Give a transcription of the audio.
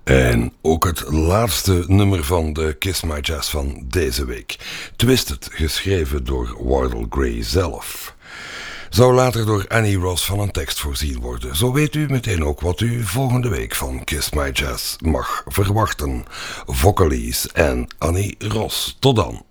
En ook het laatste nummer van de Kiss My Jazz van deze week. Twisted, geschreven door Wardell Gray zelf. Zou later door Annie Ross van een tekst voorzien worden. Zo weet u meteen ook wat u volgende week van Kiss My Jazz mag verwachten. Vocalies en Annie Ross. Tot dan.